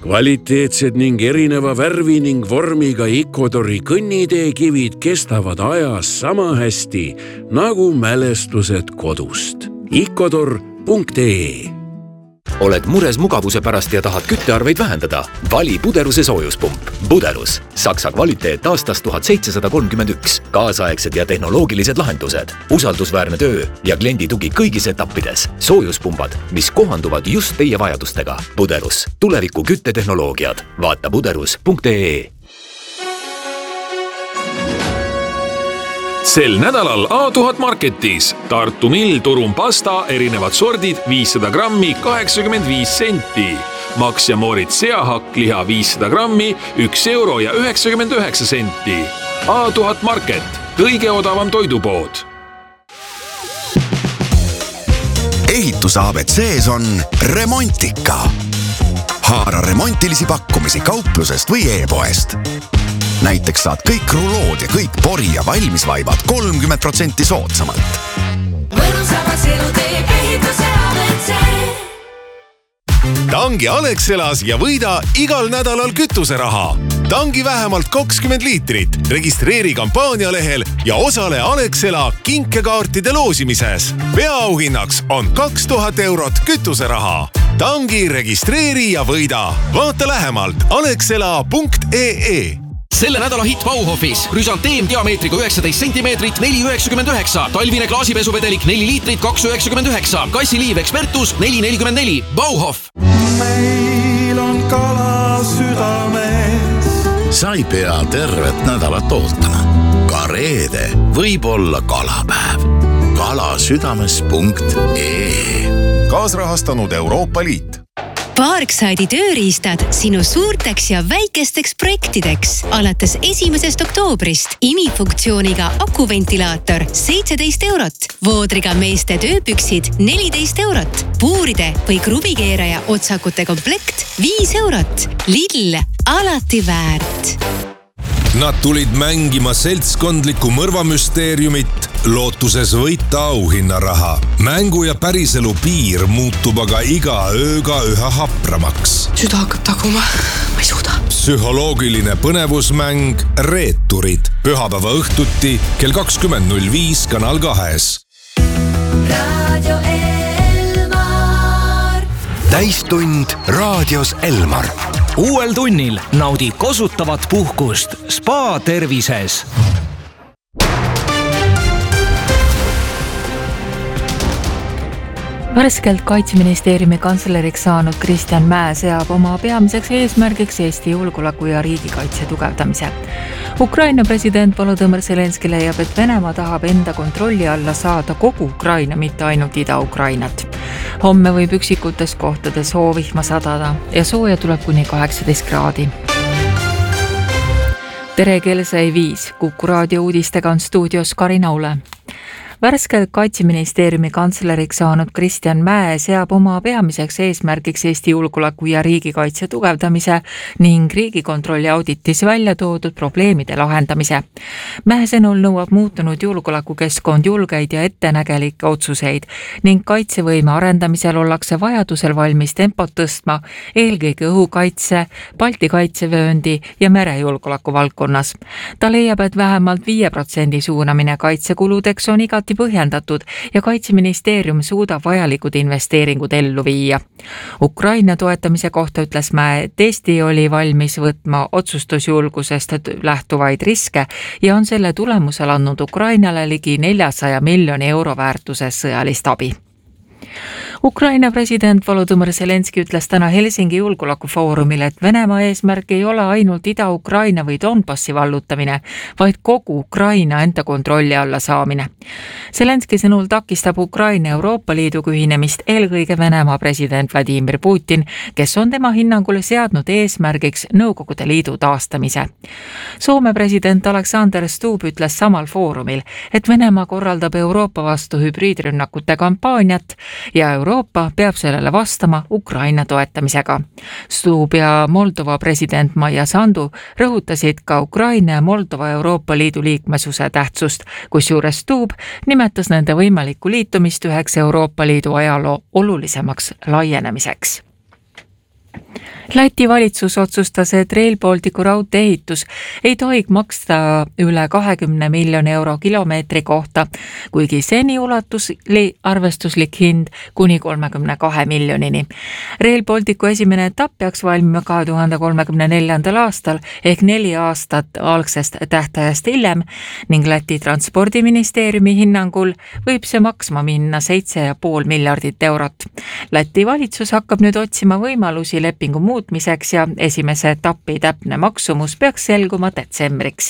Kvaliteetsed ning erineva värvi ning vormiga Ecuadori kõnniteekivid kestavad ajas sama hästi nagu mälestused kodust. Ecuador.ee. Oled mures mugavuse pärast ja tahad küttearveid vähendada? Vali Buderuse soojuspump. Buderus. Saksa kvaliteet aastast 1731. Kaasaegsed ja tehnoloogilised lahendused. Usaldusväärne töö ja kliendi tugi kõigis etappides. Soojuspumbad, mis kohanduvad just teie vajadustega. Buderus. Tuleviku küttetehnoloogiad. Vaata buderus.ee. Sel nädalal A1000 Marketis Tartu Mill Turum pasta erinevad sordid 500 grammi 85 senti. Max ja Moritz seahakk liha 500 grammi 1 euro ja 99 senti. A1000 Market, kõige odavam toidupood. Ehituse ABCs on Remontika. Haara remontilisi pakkumisi kauplusest või e-poest. Näiteks saad kõik rulood ja kõik pori ja valmisvaibad 30% soodsamalt. Mõnusavaks elu teeb ehituse ABC. Tangi Alexelas ja võida igal nädalal kütuseraha. Tangi vähemalt 20 liitrit, registreeri kampaanialehel ja osale Alexela kinkekaartide loosimises. Peaauhinnaks on 2000 eurot kütuseraha. Tangi registreeri ja võida. Vaata lähemalt alexela.ee. Selle nädala hitt Bauhofis. Rüsanteem diameetriga 19 cm, 4,99. Talvine klaasipesuvedelik 4 liitrit, 2,99. Kassiliiv Expertus 4,44. Bauhof. Meil on kala südames. Sa ei pea tervet nädalat ootama. Ka reede võib olla kalapäev. Kalasüdames.ee. Kaasrahastanud Euroopa Liit. Parkside'i tööriistad sinu suurteks ja väikesteks projektideks. Alates 1. oktoobrist imifunktsiooniga akuventilaator 17 eurot, voodriga meeste tööpüksid 14 eurot, puuride või kruvikeeraja otsakute komplekt 5 eurot. Lidl, alati väärt. Nad tulid mängima seltskondlikku mõrvamüsteeriumit, lootuses võita auhinnaraha. Mängu ja päriselu piir muutub aga iga ööga üha hapramaks. Süda hakkab taguma, ma ei suuda. Psühholoogiline põnevusmäng Reeturid. Pühapäeva õhtuti kell 20.05 Kanal 2. Radio Elmar. Täistund raadios Elmar. Uuel tunnil naudi kosutavat puhkust Spa tervises. Värskelt Kaitseministeeriumi kantseleriks saanud Kristjan Mäe seab oma peamiseks eesmärgiks Eesti julgeoleku ja riigikaitse tugevdamise. Ukraina president Volodõmõr Zelenski leiab, et Venemaa tahab enda kontrolli alla saada kogu Ukraina, mitte ainult Ida-Ukrainat. Homme võib üksikutes kohtades hoovihma sadada ja sooja tuleb kuni 18 kraadi. Tere kell sai 5. Kuku raadio uudistega on stuudios Karin Aule. Värskelt Kaitseministeeriumi kantseleriks saanud Kristjan Mäe seab oma peamiseks eesmärgiks Eesti julgeoleku ja riigikaitse tugevdamise ning Riigikontrolli auditis välja toodud probleemide lahendamise. Mäe sõnul nõuab muutunud julgeolekukeskkond julgeid ja ettenägelikke otsuseid ning kaitsevõime arendamisel ollakse vajadusel valmis tempot tõstma eelkõige õhukaitse, Balti kaitsevööndi ja merejulgeoleku valdkonnas. Ta leiab, et vähemalt 5% suunamine kaitsekuludeks on igati põhjendatud ja Kaitseministeerium suudab vajalikud investeeringud ellu viia. Ukraina toetamise kohta ütles Mäe, et Eesti oli valmis võtma otsustusjulgusest lähtuvaid riske ja on selle tulemusel andnud Ukrainale ligi 400 miljoni euro väärtuses sõjalist abi. Ukraina president Volodõmõr Zelenski ütles täna Helsingi julgeolekufoorumil, et Venemaa eesmärk ei ole ainult Ida-Ukraina või Donbassi vallutamine, vaid kogu Ukraina enda kontrolli alla saamine. Zelenski sõnul takistab Ukraina Euroopa Liiduga ühinemist eelkõige Venemaa president Vladimir Putin, kes on tema hinnangul seadnud eesmärgiks Nõukogude Liidu taastamise. Soome president Alexander Stubb ütles samal foorumil, et Venemaa korraldab Euroopa vastu hübriidrünnakute kampaaniat ja Euroopa peab sellele vastama Ukraina toetamisega. Stubb ja Moldova president Maia Sandu rõhutasid ka Ukraina ja Moldova Euroopa Liidu liikmesuse tähtsust, kusjuures Stubb nimetas nende võimalikku liitumist üheks Euroopa Liidu ajaloo olulisemaks laienemiseks. Läti valitsus otsustas, et Rail Balticu raudtee ehitus ei tohiks maksta üle 20 miljoni euro kilomeetri kohta, kuigi seni ulatus arvestuslik hind kuni 32 miljonini. Rail Balticu esimene etapp peaks valmima 2034. aastal ehk 4 aastat algsest tähtajast hiljem ning Läti transpordiministeeriumi hinnangul võib see maksma minna 7,5 miljardit eurot. Läti valitsus hakkab nüüd otsima võimalusi lepingu muutmiseks ja esimese etapi täpne maksumus peaks selguma detsembriks.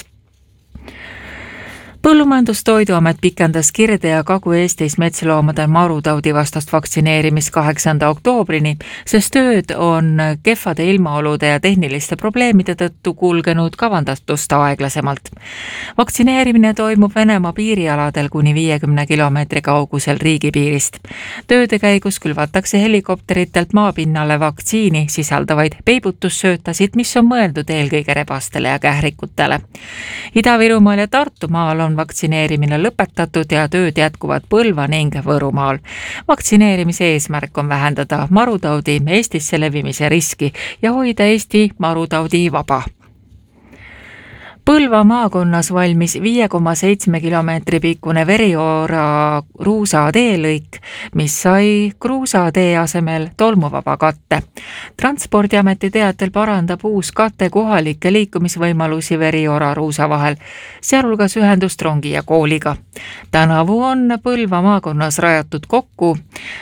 Põllumajandustoiduamet pikendas Kirde- ja Kagu-Eestis metsloomade marutaudi vastast vaktsineerimist 8. oktoobrini, sest tööd on kehvade ilmaolude ja tehniliste probleemide tõttu kulgenud kavandatust aeglasemalt. Vaktsineerimine toimub Venemaa piirialadel kuni 50 kilomeetri kaugusel riigipiirist. Tööde käigus külvatakse helikopteritelt maapinnale vaktsiini sisaldavaid peibutussöötasid, mis on mõeldud eelkõige rebastele ja kährikutele. Ida-Virumaal ja Tartumaal on vaktsineerimine lõpetatud ja tööd jätkuvad Põlva ning Võrumaal. Vaktsineerimise eesmärk on vähendada marutaudi Eestisse levimise riski ja hoida Eesti marutaudi vaba. Põlva maakonnas valmis 5,7 kilomeetri pikkune Verioora Ruusa teelõik, mis sai Kruusa tee asemel tolmuvaba katte. Transpordiameti teatel parandab uus kate kohalikke liikumisvõimalusi Verioora Ruusa vahel, sealhulgas ühendust rongi ja kooliga. Tänavu on Põlva maakonnas rajatud kokku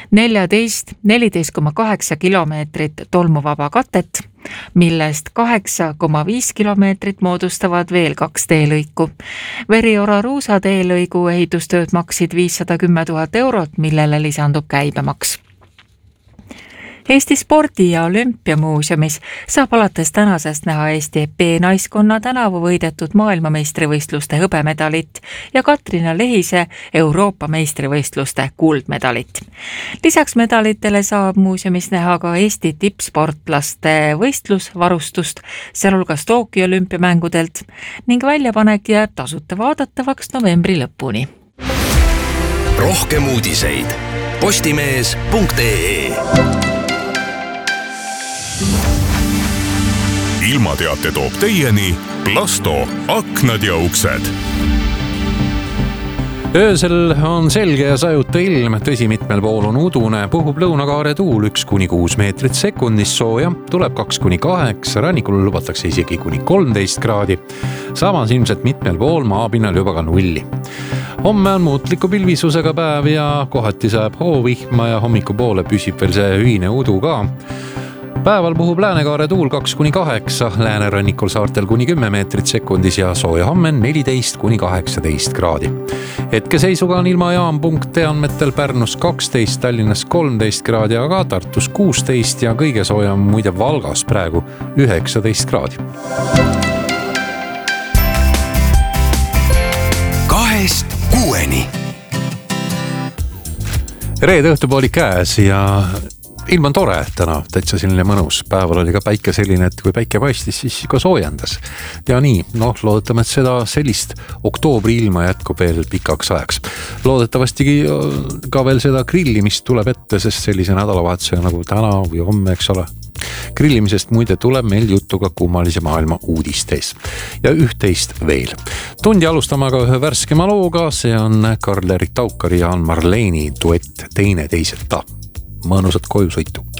14,8 kilomeetrit tolmuvaba katet, millest 8,5 kilomeetrit moodustavad veel 2 teelõiku. Verioora Ruusa teelõigu ehitustööd maksid 510 000 eurot, millele lisandub käibemaks. Eesti spordi- ja olümpiamuuseumis saab alates tänasest näha Eesti B-naiskonna tänavu võidetud maailmameistrivõistluste hõbemedalit ja Katrina Lehise Euroopa meistrivõistluste kuldmedalit. Lisaks medalitele saab muuseumis näha ka Eesti tippsportlaste võistlusvarustust, sealhulgas Tokyo olümpiamängudelt ning väljapanek jääb tasuta vaadatavaks novembri lõpuni. Rohkem uudiseid postimees.ee. Ilmateate toob teieni Plasto aknad ja uksed. Öösel on selge ja sajuta ilm, tõsi mitmel pool on udune, puhub lõunakaare tuul 1-6 meetrit sekundis, sooja tuleb 2-8, rannikul lubatakse isegi kuni 13 kraadi. Samas ilmselt mitmel pool maapinnal juba ka 0. Homme on muutliku pilvisusega päev ja kohati sajab hoovihma ja hommikupoole püsib veel see hüine udu ka. Päeval puhub läänekaare tuul 2-8, läänerannikul saartel kuni 10 meetrit sekundis ja sooja homme 14-18 kraadi. Hetkeseisuga on ilmajaam.ee andmetel Pärnus 12, Tallinnas 13 kraadi, aga Tartus 16 ja kõige soojam muide Valgas praegu 19 kraadi. 2-6. Reede õhtupooli käes ja ilm on tore täna, täitsa selline mõnus. Päeval oli ka päike selline, et kui päike paistis, siis ka soojendas. Ja nii, loodetame, et sellist oktoobri ilma jätkub veel pikaks ajaks. Loodetavasti ka veel seda grillimist tuleb ette, sest sellise nädalavahetusega nagu täna või homme, eks ole. Grillimisest muide tuleb meil juttu ka kummalise maailma uudistes. Ja üht-teist veel. Tundi alustame aga ühe värskema looga, see on Karl-Erik Taukari ja Ann Marleeni duett Teine teiseta. Mõnusat koju sõitu.